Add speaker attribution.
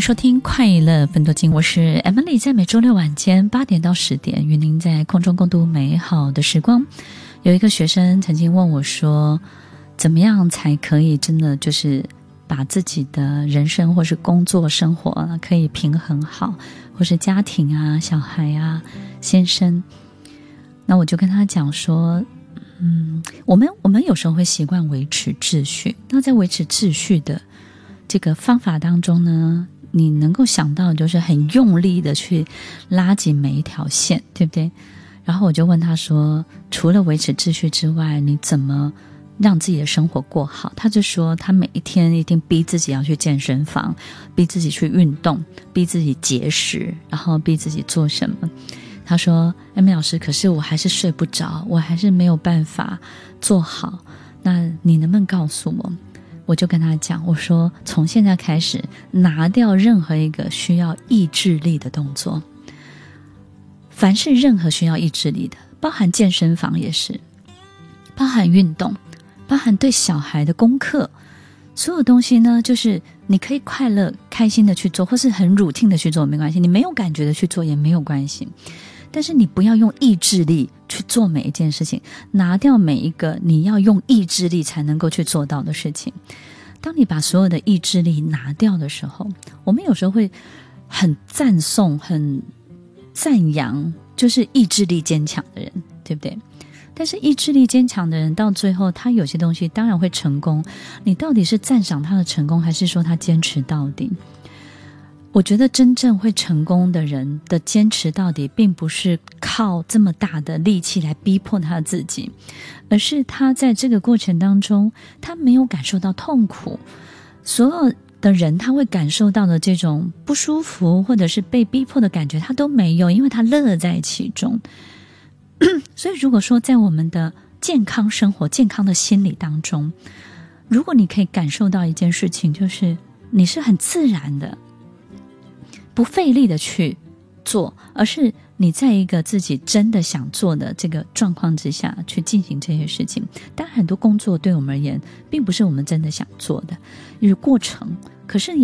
Speaker 1: 收听快乐分多金，我是 Emily， 在每周六晚间8点到10点与您在空中共度美好的时光。有一个学生曾经问我说，怎么样才可以真的就是把自己的人生或是工作生活可以平衡好，或是家庭啊、小孩啊、先生。那我就跟他讲说，我们有时候会习惯维持秩序，那在维持秩序的这个方法当中呢，你能够想到就是很用力的去拉紧每一条线，对不对？然后我就问他说，除了维持秩序之外，你怎么让自己的生活过好？他就说他每一天一定逼自己要去健身房，逼自己去运动，逼自己节食，然后逼自己做什么。他说Emily老师，可是我还是睡不着，我还是没有办法做好，那你能不能告诉我？我就跟他讲，我说从现在开始拿掉任何一个需要意志力的动作，凡是任何需要意志力的，包含健身房也是，包含运动，包含对小孩的功课，所有东西呢，就是你可以快乐开心的去做，或是很 routine 的去做没关系，你没有感觉的去做也没有关系，但是你不要用意志力去做每一件事情，拿掉每一个你要用意志力才能够去做到的事情。当你把所有的意志力拿掉的时候，我们有时候会很赞颂、很赞扬就是意志力坚强的人，对不对？但是意志力坚强的人到最后他有些东西当然会成功，你到底是赞赏他的成功，还是说他坚持到底？我觉得真正会成功的人的坚持到底，并不是靠这么大的力气来逼迫他自己，而是他在这个过程当中，他没有感受到痛苦。所有的人他会感受到的这种不舒服或者是被逼迫的感觉，他都没有，因为他乐在其中。所以如果说在我们的健康生活、健康的心理当中，如果你可以感受到一件事情，就是你是很自然的不费力的去做，而是你在一个自己真的想做的这个状况之下去进行这些事情。当然很多工作对我们而言并不是我们真的想做的，有过程，可是